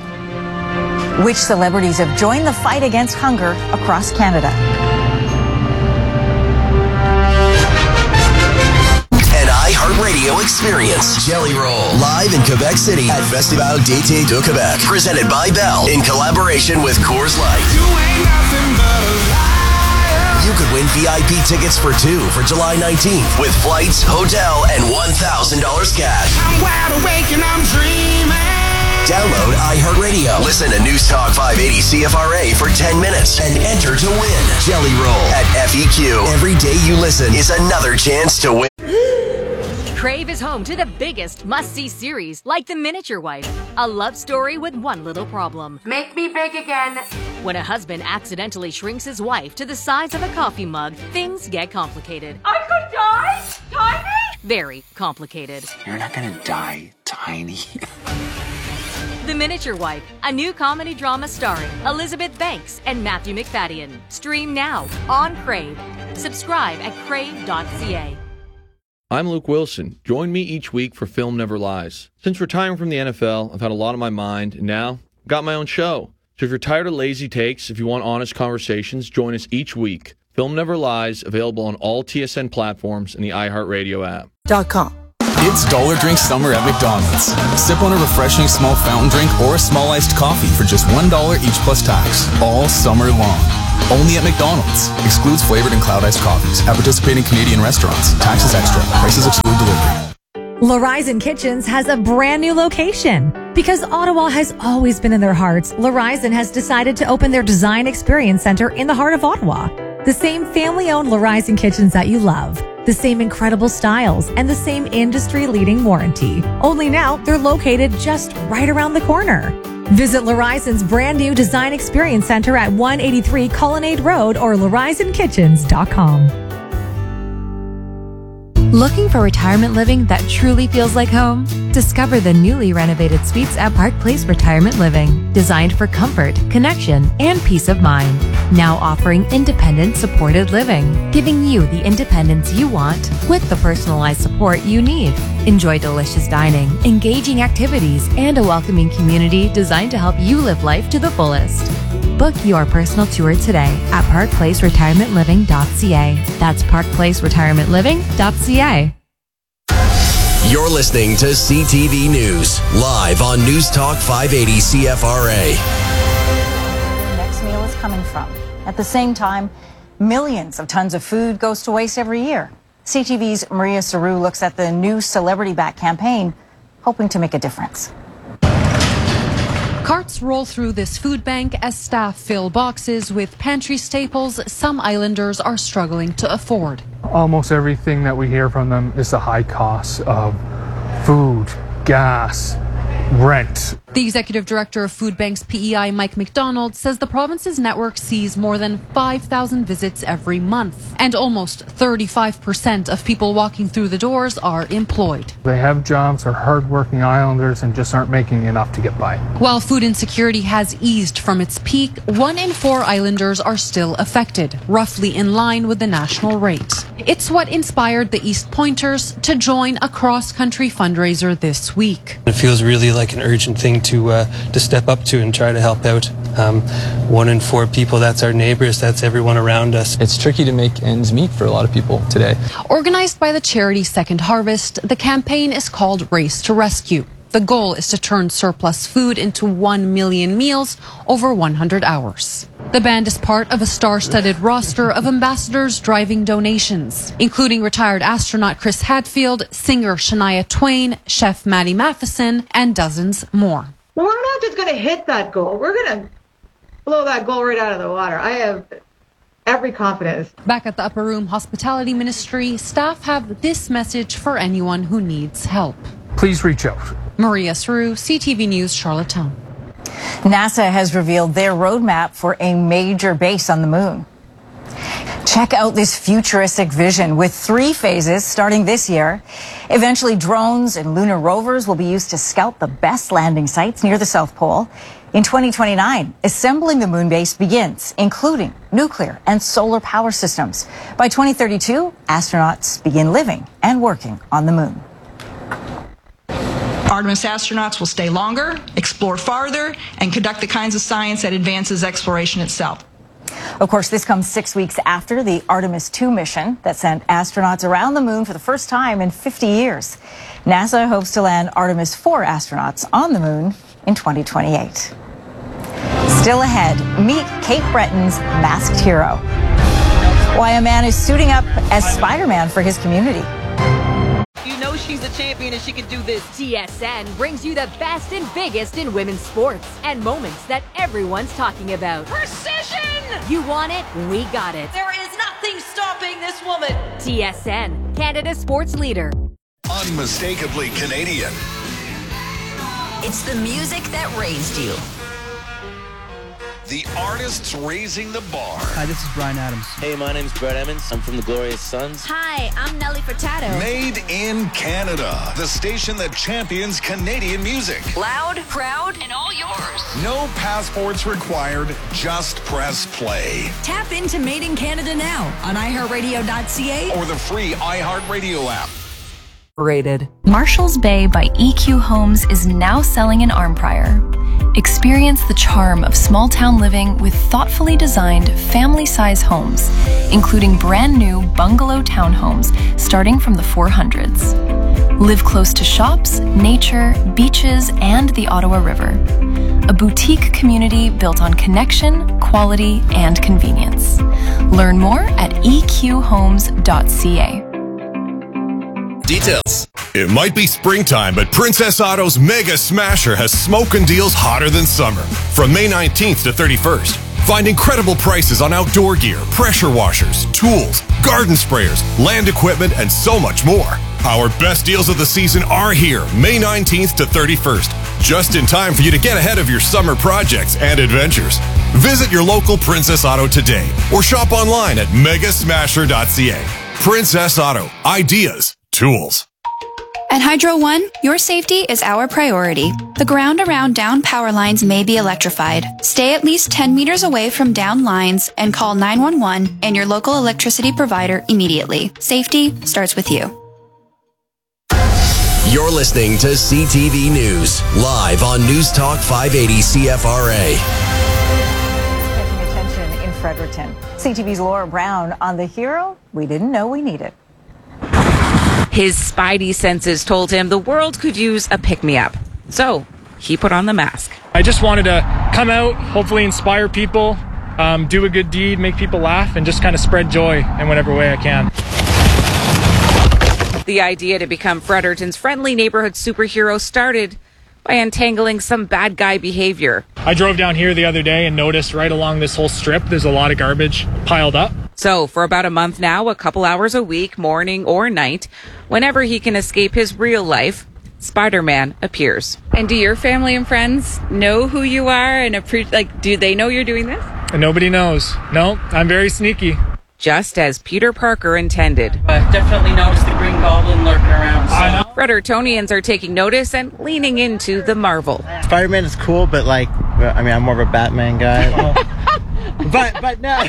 Which celebrities have joined the fight against hunger across Canada? iHeartRadio experience Jelly Roll live in Quebec City at Festival d'été de Québec, presented by Bell in collaboration with Coors Light. You could win VIP tickets for 2 for July 19th with flights, hotel, and $1,000 cash. I'm wide awake and I'm dreaming. Download iHeartRadio. Listen to News Talk 580 CFRA for 10 minutes and enter to win Jelly Roll at FEQ. Every day you listen is another chance to win. Crave is home to the biggest must-see series, like The Miniature Wife, a love story with one little problem. Make me big again. When a husband accidentally shrinks his wife to the size of a coffee mug, things get complicated. I could die? Tiny? Very complicated. You're not gonna die, Tiny. The Miniature Wife, a new comedy drama starring Elizabeth Banks and Matthew McFadden. Stream now on Crave. Subscribe at crave.ca. I'm Luke Wilson. Join me each week for Film Never Lies. Since retiring from the NFL, I've had a lot on my mind, and now I've got my own show. So if you're tired of lazy takes, if you want honest conversations, join us each week. Film Never Lies, available on all TSN platforms and the iHeartRadio app. .com. It's Dollar Drink Summer at McDonald's. Sip on a refreshing small fountain drink or a small iced coffee for just $1 each plus tax, all summer long. Only at McDonald's. Excludes flavored and cloud iced coffees at participating Canadian restaurants. Taxes extra. Prices exclude delivery. L'Horizon Kitchens has a brand new location. Because Ottawa has always been in their hearts, L'Horizon has decided to open their Design Experience Center in the heart of Ottawa. The same family-owned L'Horizon Kitchens that you love. The same incredible styles and the same industry-leading warranty. Only now, they're located just right around the corner. Visit L'Horizon's brand new Design Experience Center at 183 Colonnade Road or L'HorizonKitchens.com. Looking for retirement living that truly feels like home? Discover the newly renovated suites at Park Place Retirement Living, designed for comfort, connection, and peace of mind. Now offering independent supported living, giving you the independence you want with the personalized support you need. Enjoy delicious dining, engaging activities, and a welcoming community designed to help you live life to the fullest. Book your personal tour today at parkplaceretirementliving.ca. That's parkplaceretirementliving.ca. You're listening to CTV News, live on News Talk 580 CFRA. The next meal is coming from. At the same time, millions of tons of food goes to waste every year. CTV's Maria Saru looks at the new Celebrity Back campaign, hoping to make a difference. Carts roll through this food bank as staff fill boxes with pantry staples some islanders are struggling to afford. Almost everything that we hear from them is the high costs of food, gas, rent. The executive director of Food Bank's PEI, Mike McDonald, says the province's network sees more than 5,000 visits every month, and almost 35% of people walking through the doors are employed. They have jobs, are hardworking islanders, and just aren't making enough to get by. While food insecurity has eased from its peak, 1 in 4 islanders are still affected, roughly in line with the national rate. It's what inspired the East Pointers to join a cross-country fundraiser this week. It feels really like an urgent thing to step up to and try to help out. 1 in 4 people, that's our neighbors, that's everyone around us. It's tricky to make ends meet for a lot of people today. Organized by the charity Second Harvest, the campaign is called Race to Rescue. The goal is to turn surplus food into 1 million meals over 100 hours. The band is part of a star-studded roster of ambassadors driving donations, including retired astronaut Chris Hadfield, singer Shania Twain, chef Maddie Matheson, and dozens more. Well, we're not just going to hit that goal. We're going to blow that goal right out of the water. I have every confidence. Back at the Upper Room Hospitality Ministry, staff have this message for anyone who needs help. Please reach out. Maria Saru, CTV News, Charlottetown. NASA has revealed their roadmap for a major base on the moon. Check out this futuristic vision with 3 phases starting this year. Eventually, drones and lunar rovers will be used to scout the best landing sites near the South Pole. In 2029, assembling the moon base begins, including nuclear and solar power systems. By 2032, astronauts begin living and working on the moon. Artemis astronauts will stay longer, explore farther, and conduct the kinds of science that advances exploration itself. Of course, this comes 6 weeks after the Artemis II mission that sent astronauts around the moon for the first time in 50 years. NASA hopes to land Artemis IV astronauts on the moon in 2028. Still ahead, meet Cape Breton's masked hero. Why a man is suiting up as Spider-Man for his community. You know she's a champion and she can do this. TSN brings you the best and biggest in women's sports and moments that everyone's talking about. Precision! You want it? We got it. There is nothing stopping this woman. TSN, Canada's sports leader. Unmistakably Canadian. It's the music that raised you. The artists raising the bar. Hi, this is Brian Adams. Hey, my name's Brett Emmons. I'm from the Glorious Sons. Hi, I'm Nelly Furtado. Made in Canada. The station that champions Canadian music. Loud, proud, and all yours. No passports required. Just press play. Tap into Made in Canada now on iHeartRadio.ca or the free iHeartRadio app. Rated. Marshall's Bay by EQ Homes is now selling an arm prior. Experience the charm of small-town living with thoughtfully designed family-size homes, including brand new bungalow townhomes starting from the 400s. Live close to shops, nature, beaches, and the Ottawa River. A boutique community built on connection, quality, and convenience. Learn more at eqhomes.ca. Details. It might be springtime, but Princess Auto's Mega Smasher has smoking deals hotter than summer. From May 19th to 31st, find incredible prices on outdoor gear, pressure washers, tools, garden sprayers, land equipment, and so much more. Our best deals of the season are here, May 19th to 31st, just in time for you to get ahead of your summer projects and adventures. Visit your local Princess Auto today or shop online at megasmasher.ca. Princess Auto. Ideas. Tools. At Hydro One, your safety is our priority. The ground around down power lines may be electrified. Stay at least 10 meters away from down lines and call 911 and your local electricity provider immediately. Safety starts with you. You're listening to CTV News, live on News Talk 580 CFRA. Catching attention in Fredericton. CTV's Laura Brown on the hero we didn't know we needed. His spidey senses told him the world could use a pick-me-up. So he put on the mask. I just wanted to come out, hopefully inspire people, do a good deed, make people laugh, and just kind of spread joy in whatever way I can. The idea to become Fredericton's friendly neighborhood superhero started by untangling some bad guy behavior. I drove down here the other day and noticed right along this whole strip there's a lot of garbage piled up. So for about a month now, a couple hours a week, morning or night, whenever he can escape his real life, Spider-Man appears. And do your family and friends know who you are and do they know you're doing this? And nobody knows. No, I'm very sneaky. Just as Peter Parker intended. I've definitely noticed the Green Goblin lurking around. So. Frederictonians are taking notice and leaning into the Marvel. Spider-Man is cool, but I'm more of a Batman guy. But no.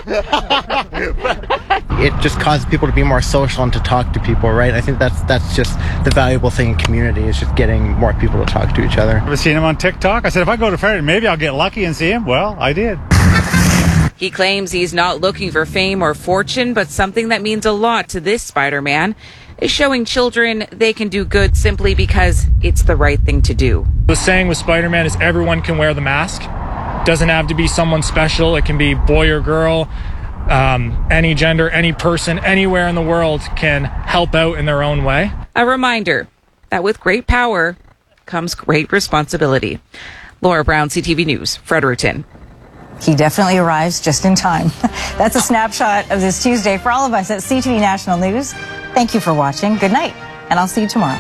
It just causes people to be more social and to talk to people, right? I think that's just the valuable thing in community, is just getting more people to talk to each other. I've seen him on TikTok. I said, if I go to Fredericton, maybe I'll get lucky and see him. Well, I did. He claims he's not looking for fame or fortune, but something that means a lot to this Spider-Man is showing children they can do good simply because it's the right thing to do. The saying with Spider-Man is everyone can wear the mask. Doesn't have to be someone special. It can be boy or girl, any gender, any person, anywhere in the world can help out in their own way. A reminder that with great power comes great responsibility. Laura Brown, CTV News, Fredericton. He definitely arrives just in time. That's a snapshot of this Tuesday for all of us at CTV National News. Thank you for watching. Good night, and I'll see you tomorrow.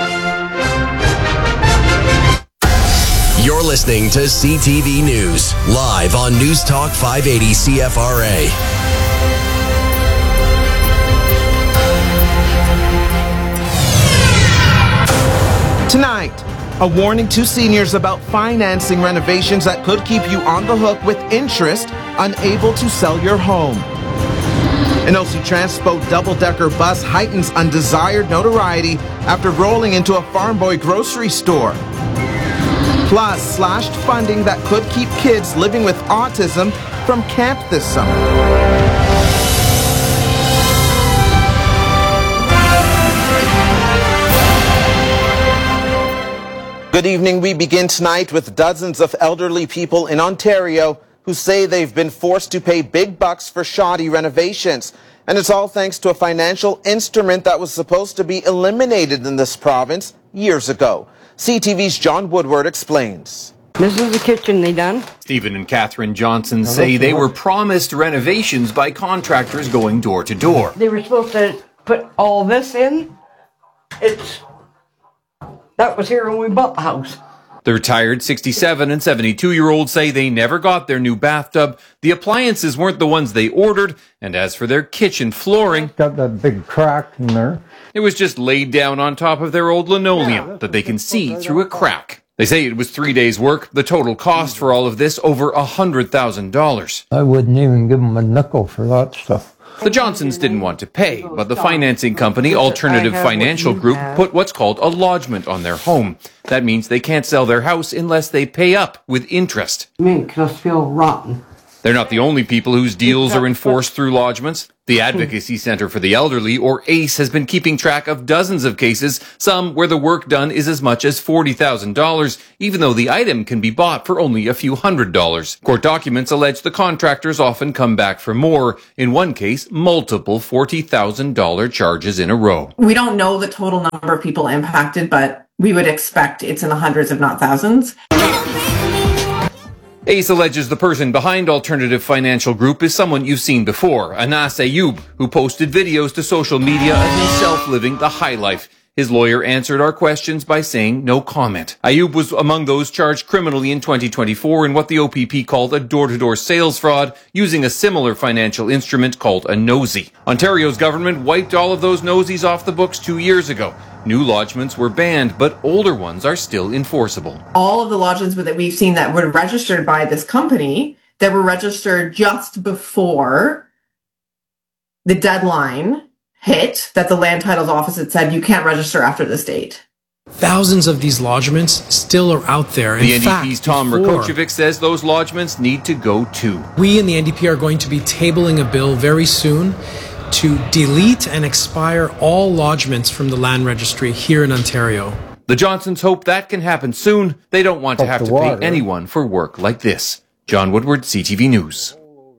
You're listening to CTV News, live on News Talk 580 CFRA. Tonight, a warning to seniors about financing renovations that could keep you on the hook with interest, unable to sell your home. An OC Transpo double-decker bus heightens undesired notoriety after rolling into a Farm Boy grocery store. Plus, slashed funding that could keep kids living with autism from camp this summer. Good evening. We begin tonight with dozens of elderly people in Ontario who say they've been forced to pay big bucks for shoddy renovations. And it's all thanks to a financial instrument that was supposed to be eliminated in this province years ago. CTV's John Woodward explains. This is the kitchen they done. Stephen and Catherine Johnson say they were promised renovations by contractors going door to door. They were supposed to put all this in. That was here when we bought the house. The retired 67 and 72-year-olds say they never got their new bathtub. The appliances weren't the ones they ordered. And as for their kitchen flooring, got that big crack in there. It was just laid down on top of their old linoleum that they can see through a crack. They say it was 3 days' work. The total cost for all of this, over $100,000. I wouldn't even give them a nickel for that stuff. The Johnsons didn't want to pay, but the financing company, Alternative Financial Group, put what's called a lodgement on their home. That means they can't sell their house unless they pay up with interest. Makes us feel rotten. They're not the only people whose deals are enforced through lodgements. The Advocacy Centre for the Elderly, or ACE, has been keeping track of dozens of cases, some where the work done is as much as $40,000, even though the item can be bought for only a few $100s. Court documents allege the contractors often come back for more. In one case, multiple $40,000 charges in a row. We don't know the total number of people impacted, but we would expect it's in the hundreds, if not thousands. ACE alleges the person behind Alternative Financial Group is someone you've seen before, Anas Ayoub, who posted videos to social media of himself living the high life. His lawyer answered our questions by saying no comment. Ayoub was among those charged criminally in 2024 in what the OPP called a door-to-door sales fraud, using a similar financial instrument called a nosy. Ontario's government wiped all of those nosies off the books 2 years ago. New lodgements were banned, but older ones are still enforceable. All of the lodgements that we've seen that were registered by this company, that were registered just before the deadline hit, that the Land Titles Office had said you can't register after this date. Thousands of these lodgements still are out there. The NDP's Tom Rakocevic says those lodgements need to go too. We in the NDP are going to be tabling a bill very soon to delete and expire all lodgements from the land registry here in Ontario. The Johnsons hope that can happen soon. They don't want to have to pay anyone for work like this. John Woodward, CTV News.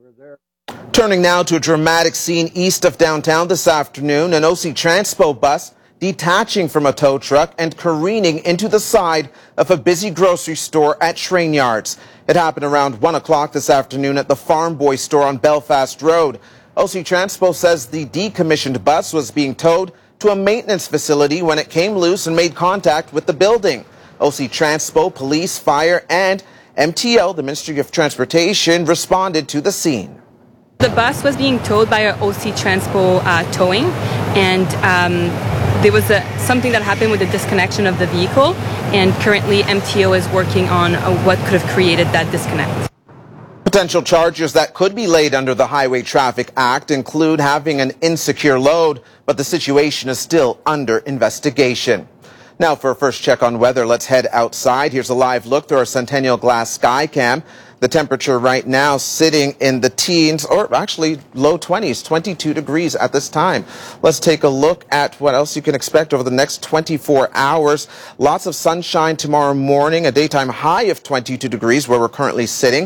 Turning now to a dramatic scene east of downtown this afternoon. An OC Transpo bus detaching from a tow truck and careening into the side of a busy grocery store at Shrine Yards. It happened around 1 o'clock this afternoon at the Farm Boy store on Belfast Road. OC Transpo says the decommissioned bus was being towed to a maintenance facility when it came loose and made contact with the building. OC Transpo, police, fire, and MTO, the Ministry of Transportation, responded to the scene. The bus was being towed by our OC Transpo towing, and there was something that happened with the disconnection of the vehicle, and currently MTO is working on what could have created that disconnect. Potential charges that could be laid under the Highway Traffic Act include having an insecure load, but the situation is still under investigation. Now for a first check on weather, let's head outside. Here's a live look through our Centennial Glass Sky Cam. The temperature right now sitting in the teens, or actually low 20s, 22 degrees at this time. Let's take a look at what else you can expect over the next 24 hours. Lots of sunshine tomorrow morning, a daytime high of 22 degrees where we're currently sitting.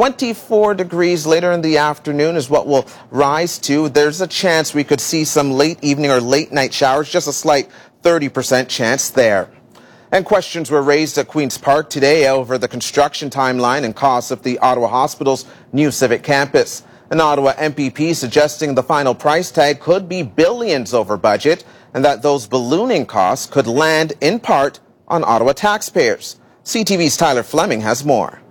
24 degrees later in the afternoon is what we'll rise to. There's a chance we could see some late evening or late night showers, just a slight 30% chance there. And questions were raised at Queen's Park today over the construction timeline and costs of the Ottawa Hospital's new civic campus. An Ottawa MPP suggesting the final price tag could be billions over budget and that those ballooning costs could land in part on Ottawa taxpayers. CTV's Tyler Fleming has more.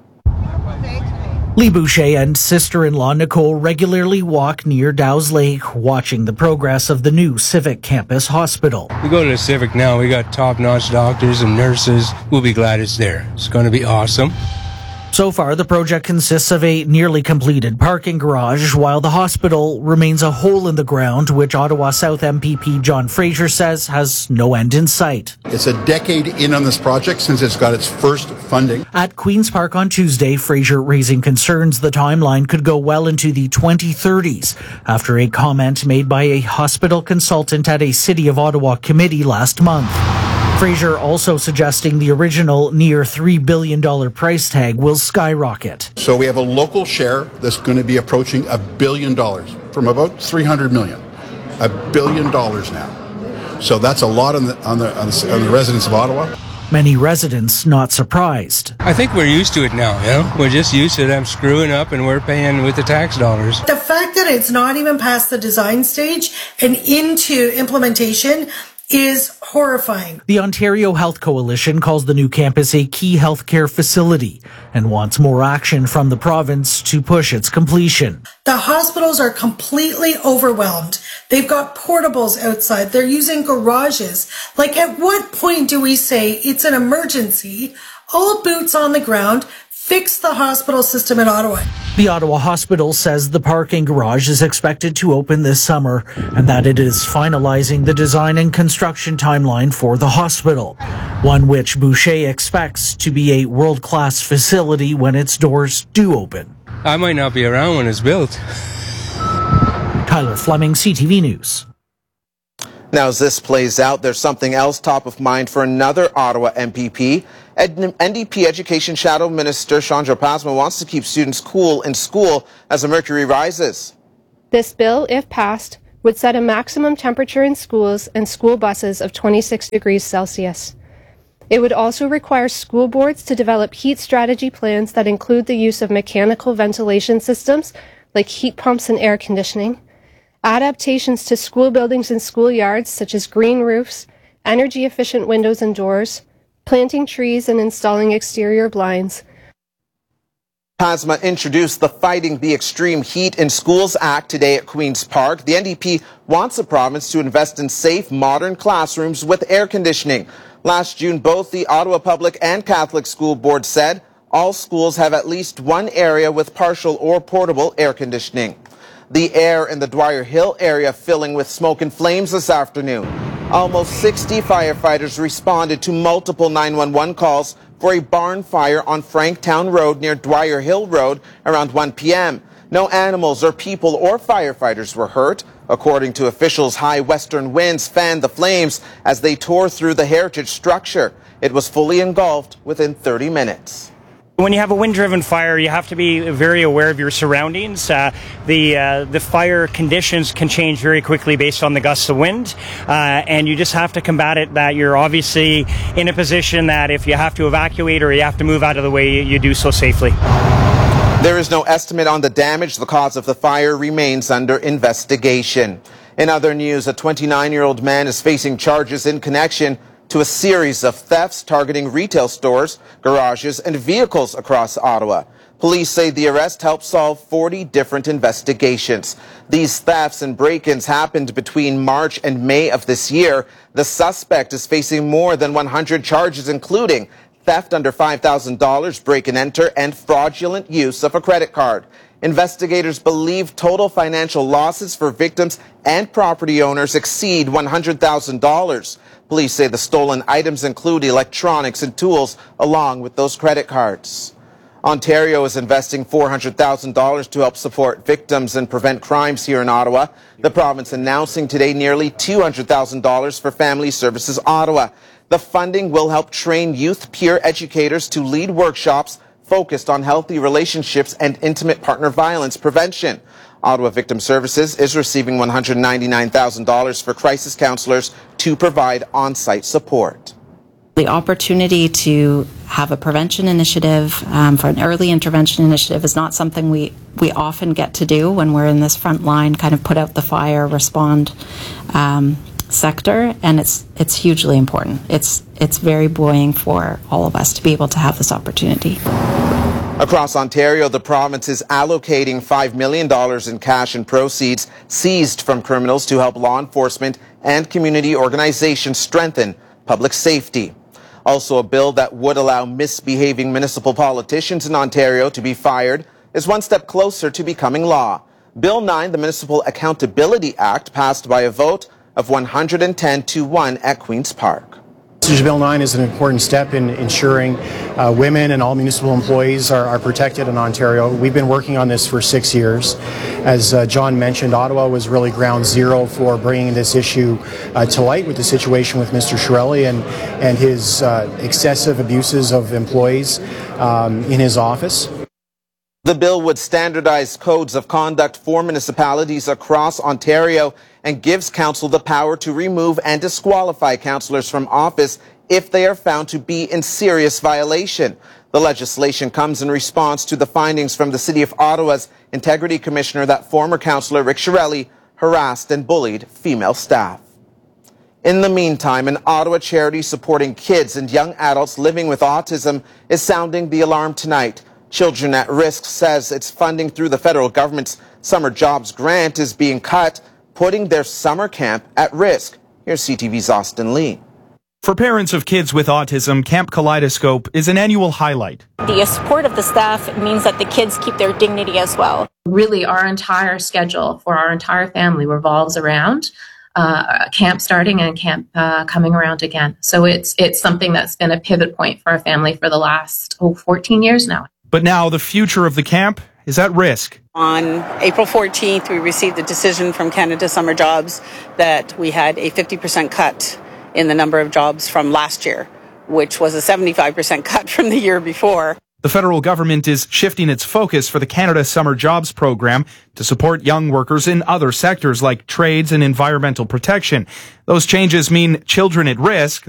Lee Boucher and sister-in-law Nicole regularly walk near Dow's Lake, watching the progress of the new Civic Campus Hospital. We go to the Civic now. We got top-notch doctors and nurses. We'll be glad it's there. It's going to be awesome. So far, the project consists of a nearly completed parking garage, while the hospital remains a hole in the ground, which Ottawa South MPP John Fraser says has no end in sight. It's a decade in on this project since it's got its first funding. At Queen's Park on Tuesday, Fraser raising concerns the timeline could go well into the 2030s after a comment made by a hospital consultant at a City of Ottawa committee last month. Fraser also suggesting the original near $3 billion price tag will skyrocket. So we have a local share that's going to be approaching $1 billion from about $300 million. $1 billion now. So that's a lot on the residents of Ottawa. Many residents not surprised. I think we're used to it now, you know? We're just used to them screwing up and we're paying with the tax dollars. The fact that it's not even past the design stage and into implementation is horrifying. The Ontario Health Coalition calls the new campus a key healthcare facility and wants more action from the province to push its completion. The hospitals are completely overwhelmed. They've got portables outside. They're using garages. Like, at what point do we say it's an emergency? All boots on the ground. Fix the hospital system in Ottawa. The Ottawa Hospital says the parking garage is expected to open this summer and that it is finalizing the design and construction timeline for the hospital, one which Boucher expects to be a world-class facility when its doors do open. I might not be around when it's built. Tyler Fleming, CTV News. Now, as this plays out, there's something else top of mind for another Ottawa MPP. NDP Education Shadow Minister Chandra Pasma wants to keep students cool in school as the mercury rises. This bill, if passed, would set a maximum temperature in schools and school buses of 26 degrees Celsius. It would also require school boards to develop heat strategy plans that include the use of mechanical ventilation systems like heat pumps and air conditioning, adaptations to school buildings and schoolyards such as green roofs, energy-efficient windows and doors, planting trees and installing exterior blinds. Pasma introduced the Fighting the Extreme Heat in Schools Act today at Queen's Park. The NDP wants the province to invest in safe, modern classrooms with air conditioning. Last June, both the Ottawa Public and Catholic School Board said all schools have at least one area with partial or portable air conditioning. The air in the Dwyer Hill area filling with smoke and flames this afternoon. Almost 60 firefighters responded to multiple 911 calls for a barn fire on Franktown Road near Dwyer Hill Road around 1 p.m. No animals or people or firefighters were hurt. According to officials, high western winds fanned the flames as they tore through the heritage structure. It was fully engulfed within 30 minutes. When you have a wind-driven fire, you have to be very aware of your surroundings. The fire conditions can change very quickly based on the gusts of wind, and you just have to combat it. That you're obviously in a position that if you have to evacuate or you have to move out of the way, you do so safely. There is no estimate on the damage. The cause of the fire remains under investigation. In other news, a 29-year-old man is facing charges in connection to a series of thefts targeting retail stores, garages, and vehicles across Ottawa. Police say the arrest helped solve 40 different investigations. These thefts and break-ins happened between March and May of this year. The suspect is facing more than 100 charges, including theft under $5,000, break and enter, and fraudulent use of a credit card. Investigators believe total financial losses for victims and property owners exceed $100,000. Police say the stolen items include electronics and tools, along with those credit cards. Ontario is investing $400,000 to help support victims and prevent crimes here in Ottawa. The province announcing today nearly $200,000 for Family Services Ottawa. The funding will help train youth peer educators to lead workshops focused on healthy relationships and intimate partner violence prevention. Ottawa Victim Services is receiving $199,000 for crisis counselors to provide on-site support. The opportunity to have a prevention initiative, for an early intervention initiative, is not something we often get to do when we're in this front line, kind of put out the fire, respond sector, and it's hugely important. It's very buoying for all of us to be able to have this opportunity. Across Ontario, the province is allocating $5 million in cash and proceeds seized from criminals to help law enforcement and community organizations strengthen public safety. Also, a bill that would allow misbehaving municipal politicians in Ontario to be fired is one step closer to becoming law. Bill 9, the Municipal Accountability Act, passed by a vote of 110 to 1 at Queen's Park. Bill 9 is an important step in ensuring women and all municipal employees are protected in Ontario. We've been working on this for 6 years. As John mentioned, Ottawa was really ground zero for bringing this issue to light with the situation with Mr. Chiarelli and his excessive abuses of employees in his office. The bill would standardize codes of conduct for municipalities across Ontario and gives council the power to remove and disqualify councillors from office if they are found to be in serious violation. The legislation comes in response to the findings from the City of Ottawa's Integrity Commissioner that former councillor Rick Chiarelli harassed and bullied female staff. In the meantime, an Ottawa charity supporting kids and young adults living with autism is sounding the alarm tonight. Children at Risk says its funding through the federal government's summer jobs grant is being cut, putting their summer camp at risk. Here's CTV's Austin Lee. For parents of kids with autism, Camp Kaleidoscope is an annual highlight. The support of the staff means that the kids keep their dignity as well. Really, our entire schedule for our entire family revolves around camp starting and camp coming around again. So it's something that's been a pivot point for our family for the last 14 years now. But now the future of the camp is at risk. On April 14th, we received a decision from Canada Summer Jobs that we had a 50% cut in the number of jobs from last year, which was a 75% cut from the year before. The federal government is shifting its focus for the Canada Summer Jobs program to support young workers in other sectors like trades and environmental protection. Those changes mean children at risk